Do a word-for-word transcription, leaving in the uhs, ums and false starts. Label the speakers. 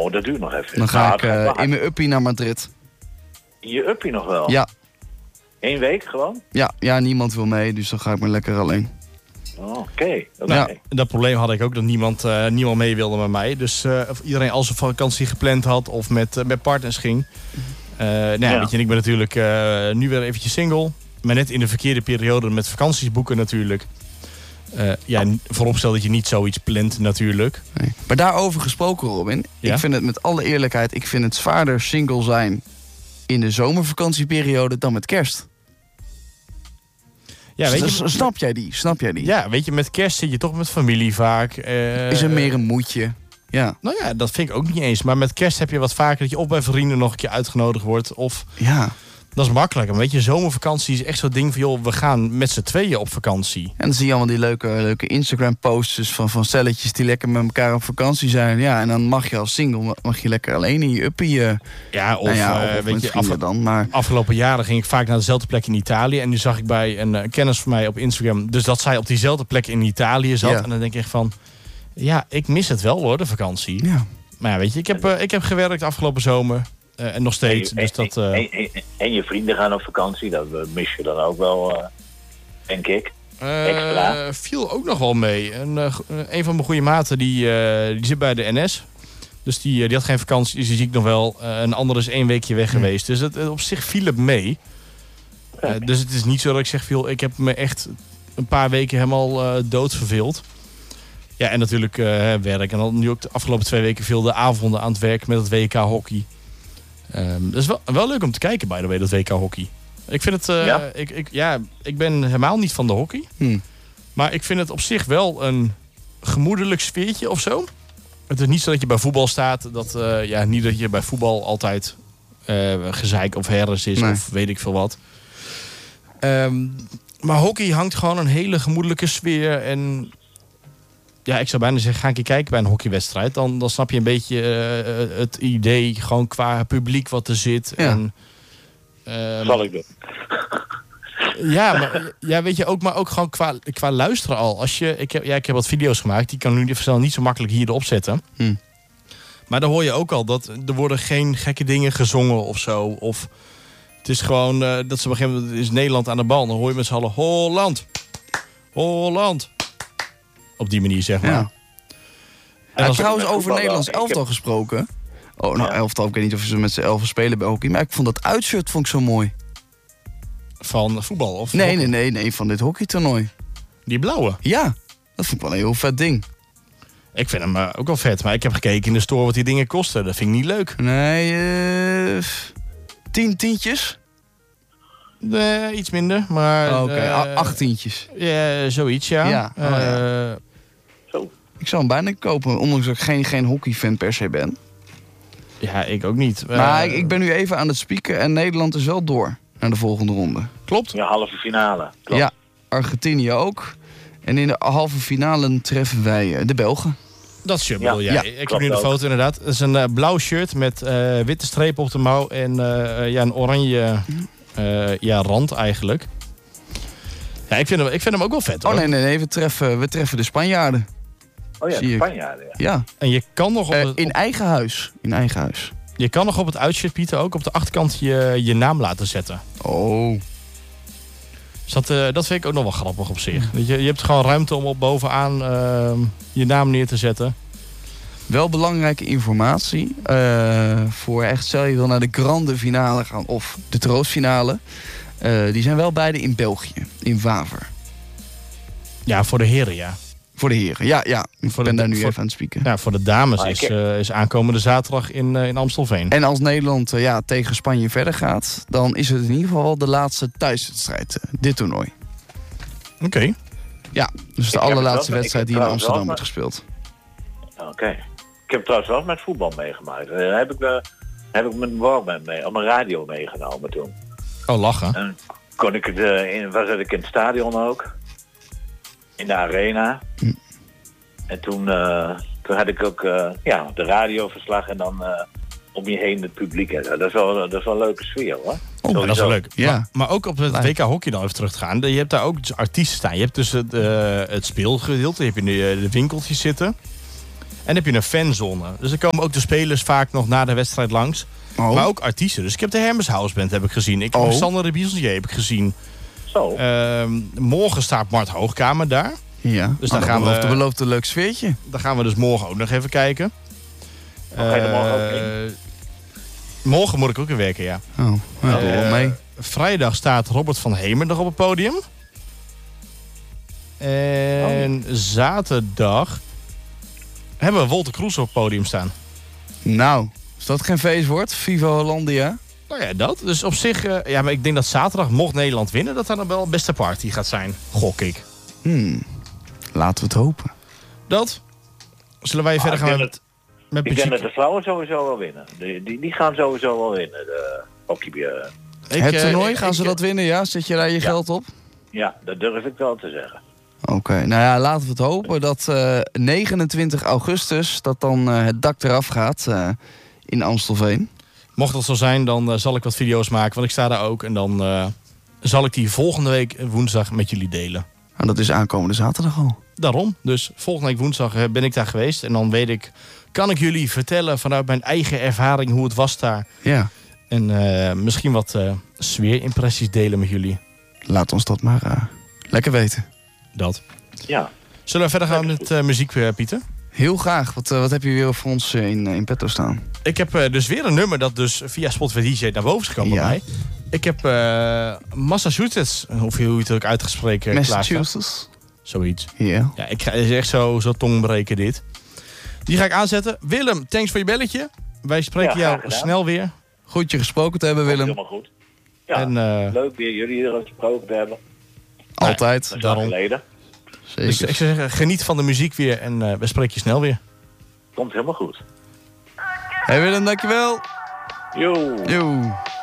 Speaker 1: Oh, dat duurt nog even.
Speaker 2: Dan ga
Speaker 1: nou,
Speaker 2: ik uh, in mijn uppie naar Madrid.
Speaker 1: In je uppie nog wel?
Speaker 2: Ja.
Speaker 1: Eén week gewoon?
Speaker 2: Ja, ja, niemand wil mee, dus dan ga ik maar lekker alleen.
Speaker 1: Oh, Oké. Okay. Okay.
Speaker 3: Nou, dat probleem had ik ook, dat niemand, uh, niemand mee wilde met mij. Dus uh, of iedereen al zijn vakantie gepland had of met, uh, met partners ging. Uh, nou ja,
Speaker 1: ja.
Speaker 3: weet je, en ik ben natuurlijk uh, nu weer eventjes single. Maar net in de verkeerde periode met vakanties boeken natuurlijk. Uh, ja, vooropstel dat je niet zoiets plant natuurlijk.
Speaker 2: Nee. Maar daarover gesproken, Robin. Ja? Ik vind het met alle eerlijkheid, ik vind het zwaarder single zijn in de zomervakantieperiode dan met kerst.
Speaker 3: Ja, weet je,
Speaker 2: snap jij die? Snap jij die?
Speaker 3: Ja, weet je, met kerst zit je toch met familie vaak. Uh,
Speaker 2: Is er meer een moedje? Ja.
Speaker 3: Nou ja, dat vind ik ook niet eens. Maar met kerst heb je wat vaker dat je of bij vrienden nog een keer uitgenodigd wordt. Of
Speaker 2: ja.
Speaker 3: Dat is makkelijker. Weet je, zomervakantie is echt zo'n ding van, joh, we gaan met z'n tweeën op vakantie.
Speaker 2: En dan zie je allemaal die leuke, leuke Instagram-posters van, van stelletjes die lekker met elkaar op vakantie zijn. Ja, en dan mag je als single mag je lekker alleen in je uppie. Uh,
Speaker 3: ja, of,
Speaker 2: nou ja, of,
Speaker 3: uh,
Speaker 2: of
Speaker 3: weet je, af,
Speaker 2: dan. Maar
Speaker 3: afgelopen jaren ging ik vaak naar dezelfde plek in Italië. En nu zag ik bij een uh, kennis van mij op Instagram, dus dat zij op diezelfde plek in Italië zat. Ja. En dan denk ik echt van, ja, ik mis het wel hoor, de vakantie.
Speaker 2: Ja.
Speaker 3: Maar ja, weet je, ik heb, uh, ik heb gewerkt afgelopen zomer. Uh, en nog steeds.
Speaker 1: En,
Speaker 3: dus
Speaker 1: en,
Speaker 3: dat, uh...
Speaker 1: en, en, en je vrienden gaan op vakantie, dat mis je dan ook wel, uh, denk ik.
Speaker 3: Uh,
Speaker 1: Extra.
Speaker 3: Viel ook nog wel mee. En, uh, een van mijn goede maten die, uh, die zit bij de N S. Dus die, uh, die had geen vakantie, dus die zie ik nog wel. Uh, een ander is één weekje weg geweest. Dus het, op zich viel het mee. Uh, dus het is niet zo dat ik zeg, veel, ik heb me echt een paar weken helemaal uh, dood verveeld. Ja, en natuurlijk uh, werk. En dan nu ook de afgelopen twee weken veel de avonden aan het werk met het W K hockey. Um, dat is wel, wel leuk om te kijken, by the way, dat W K hockey. Ik vind het, uh, ja? Ik, ik, ja, ik ben helemaal niet van de hockey.
Speaker 2: Hmm.
Speaker 3: Maar ik vind het op zich wel een gemoedelijk sfeertje of zo. Het is niet zo dat je bij voetbal staat. Dat, uh, ja, niet dat je bij voetbal altijd uh, gezeik of herres is, nee. Of weet ik veel wat. Um, maar hockey hangt gewoon een hele gemoedelijke sfeer. En ja, ik zou bijna zeggen, ga een keer kijken bij een hockeywedstrijd. Dan, dan snap je een beetje uh, het idee, gewoon qua publiek wat er zit.
Speaker 2: Ja.
Speaker 3: En, um,
Speaker 1: zal ik doen.
Speaker 3: Ja, maar, ja, weet je, ook, maar ook gewoon qua, qua luisteren al. Als je, ik, heb, ja, ik heb wat video's gemaakt, die kan nu niet zo makkelijk hier erop zetten.
Speaker 2: Hm.
Speaker 3: Maar dan hoor je ook al dat er worden geen gekke dingen gezongen of zo. Of het is gewoon, uh, dat ze op een gegeven moment is Nederland aan de bal. Dan hoor je met z'n allen, Holland, Holland. Op die manier, zeg maar.
Speaker 2: Ja. En
Speaker 3: als
Speaker 2: trouwens, over Nederlands elftal heb... gesproken. Oh, nou, ja. elftal, ik weet niet of ze met z'n elfen spelen bij hockey. Maar ik vond dat uitshirt vond ik zo mooi.
Speaker 3: Van voetbal? Of
Speaker 2: nee, nee, nee, nee, van dit hockeytoernooi.
Speaker 3: Die blauwe?
Speaker 2: Ja, dat vond ik wel een heel vet ding.
Speaker 3: Ik vind hem uh, ook wel vet, maar ik heb gekeken in de store wat die dingen kosten. Dat vind ik niet leuk.
Speaker 2: Nee, uh, tien tientjes?
Speaker 3: Nee, iets minder, maar...
Speaker 2: Oh, Oké, okay.
Speaker 3: uh,
Speaker 2: acht tientjes.
Speaker 3: Ja, zoiets, ja.
Speaker 2: ja. Oh,
Speaker 3: uh,
Speaker 2: ja. Zo. Ik zou hem bijna kopen, ondanks dat ik geen, geen hockeyfan per se ben.
Speaker 3: Ja, ik ook niet.
Speaker 2: Maar
Speaker 3: uh,
Speaker 2: ik, ik ben nu even aan het spieken en Nederland is wel door naar de volgende ronde.
Speaker 3: Klopt?
Speaker 1: Ja, halve finale. Klopt.
Speaker 2: Ja, Argentinië ook. En in de halve finale treffen wij de Belgen.
Speaker 3: Dat shirt bedoel ja. jij.
Speaker 2: Ja,
Speaker 3: ik heb nu de foto inderdaad. Het is een uh, blauw shirt met uh, witte strepen op de mouw en uh, ja, een oranje uh, ja, rand eigenlijk. Ja, ik vind, hem, ik vind hem ook wel vet hoor.
Speaker 2: Oh nee, nee, nee. We treffen, we treffen de Spanjaarden.
Speaker 1: Oh ja, de Spanjaarden. Ja.
Speaker 2: ja.
Speaker 3: En je kan nog op
Speaker 2: uh,
Speaker 3: het,
Speaker 2: in
Speaker 3: op,
Speaker 2: eigen huis. In eigen huis.
Speaker 3: Je kan nog op het uitshirt, Pieter, ook op de achterkant je, je naam laten zetten.
Speaker 2: Oh.
Speaker 3: Dus dat, uh, dat vind ik ook nog wel grappig op zich. Je, je hebt gewoon ruimte om op bovenaan uh, je naam neer te zetten.
Speaker 2: Wel belangrijke informatie. Uh, voor echt, stel je wil naar de grande finale gaan of de troostfinale. Uh, die zijn wel beide in België, in Waver.
Speaker 3: Ja, voor de heren, ja.
Speaker 2: Voor de heren, ja, ja. Ik
Speaker 3: voor
Speaker 2: ben
Speaker 3: de,
Speaker 2: daar nu
Speaker 3: voor,
Speaker 2: even aan het spieken.
Speaker 3: Ja, voor de dames is, uh, is aankomende zaterdag in, uh, in Amstelveen.
Speaker 2: En als Nederland uh, ja, tegen Spanje verder gaat, dan is het in ieder geval de laatste thuiswedstrijd, uh, dit toernooi.
Speaker 3: Oké. Okay.
Speaker 2: Ja, dus de allerlaatste wedstrijd die in Amsterdam wordt gespeeld.
Speaker 1: Oké. Okay. Ik heb trouwens wel met voetbal meegemaakt. Daar heb ik, uh, heb ik mijn Walkman mee, op mijn radio meegenomen toen.
Speaker 3: Oh, lachen.
Speaker 1: En kon ik het, uh, in, was ik in het stadion ook. In de arena. Hm. En toen, uh, toen had ik ook uh, ja, de radioverslag en dan uh, om je heen het publiek. En dat is wel, dat is wel een leuke sfeer hoor.
Speaker 3: Oh, dat is wel leuk.
Speaker 2: Ja.
Speaker 3: Maar, maar ook op het W K hockey dan even terug te gaan. Je hebt daar ook dus artiesten staan. Je hebt dus het, uh, het speelgedeelte. Je hebt in de, de winkeltjes zitten. dan heb je een fanzone. Dus er komen ook de spelers vaak nog na de wedstrijd langs.
Speaker 2: Oh.
Speaker 3: Maar ook artiesten. Dus ik heb de Hermes House Band heb ik gezien. Ik heb
Speaker 2: Oh.
Speaker 3: Sander de Biesonnier heb ik gezien.
Speaker 1: Zo.
Speaker 3: Uh, morgen staat Mart Hoogkamer daar.
Speaker 2: Ja,
Speaker 3: Dus
Speaker 2: dan
Speaker 3: dan gaan we-
Speaker 2: belooft, belooft een leuk sfeertje.
Speaker 3: Daar gaan we dus morgen ook nog even kijken.
Speaker 1: Oh, ga je er morgen ook
Speaker 3: Eh, morgen moet ik ook weer werken, ja.
Speaker 2: Oh, ja, doe wel
Speaker 3: Eh,
Speaker 2: mee.
Speaker 3: Vrijdag staat Robert van Hemer nog op het podium. En zaterdag hebben we Wolter Kroes op het podium staan.
Speaker 2: Nou, is dat geen feestwoord? Viva Hollandia.
Speaker 3: Nou ja, dat. Dus op zich, eh, ja, maar ik denk dat zaterdag, mocht Nederland winnen, dat dat dan wel een beste party gaat zijn. Gok ik.
Speaker 2: Hmm. Laten we het hopen.
Speaker 3: Dat. Zullen wij
Speaker 1: Ah,
Speaker 3: verder
Speaker 1: ik
Speaker 3: gaan
Speaker 1: denk
Speaker 3: met, met
Speaker 1: Ik denk dat
Speaker 3: muziek?
Speaker 1: de vrouwen sowieso wel winnen. Die, die, die gaan sowieso wel winnen. De hockey. eh,
Speaker 3: Ik,
Speaker 2: het
Speaker 3: eh,
Speaker 2: toernooi, gaan
Speaker 3: ik-
Speaker 2: ze dat winnen? Ja, zet je daar je
Speaker 1: Ja.
Speaker 2: geld op?
Speaker 1: Ja, dat durf ik wel te zeggen.
Speaker 2: Oké, nou ja, laten we het hopen dat eh, negenentwintig augustus... dat dan eh, het dak eraf gaat eh, in Amstelveen.
Speaker 3: Mocht dat zo zijn, dan eh, zal ik wat video's maken, want ik sta daar ook. En dan eh, zal ik die volgende week eh, woensdag met jullie delen.
Speaker 2: Nou, dat is aankomende zaterdag al.
Speaker 3: Daarom. Dus volgende week woensdag eh, ben ik daar geweest. En dan weet ik, kan ik jullie vertellen vanuit mijn eigen ervaring hoe het was daar.
Speaker 2: Ja,
Speaker 3: En eh, misschien wat eh, sfeerimpressies delen met jullie.
Speaker 2: laat ons dat maar eh, lekker weten.
Speaker 3: Dat.
Speaker 1: Ja.
Speaker 3: Zullen we verder gaan met uh, muziek, uh, Pieter?
Speaker 2: Heel graag. Wat, eh, wat heb je weer voor ons eh, in, in petto staan?
Speaker 3: Ik heb uh, dus weer een nummer dat dus via Spotify D J naar boven is gekomen
Speaker 2: Ja.
Speaker 3: bij mij. Ik heb uh, Massachusetts, of hoe je het ook uit gaat spreken, klaarstaan.
Speaker 2: Massachusetts.
Speaker 3: Zoiets.
Speaker 2: Ja.
Speaker 3: Ja, ik ga, het is echt zo, zo tongbreken dit. Die ga ik aanzetten. Willem, thanks voor je belletje. Wij spreken
Speaker 1: Ja, graag
Speaker 3: jou
Speaker 1: gedaan.
Speaker 3: snel weer.
Speaker 2: Goed je gesproken te hebben, Willem.
Speaker 1: Helemaal goed. Ja,
Speaker 3: En, uh,
Speaker 1: leuk weer jullie hier gesproken te hebben.
Speaker 2: Altijd.
Speaker 1: Dat is
Speaker 3: Daarom.
Speaker 1: lang geleden.
Speaker 2: Zeker.
Speaker 3: dus ik zou zeggen, geniet van de muziek weer en uh, we spreken je snel weer.
Speaker 1: Komt helemaal goed.
Speaker 2: Hey Willem, dankjewel.
Speaker 1: Yo.
Speaker 2: Yo.